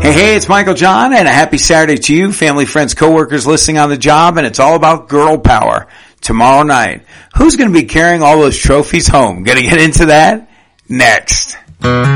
Hey, it's Michael John, and a happy Saturday to you, family, friends, coworkers listening on the job, and it's all about girl power. Tomorrow night, who's going to be carrying all those trophies home? Going to get into that next.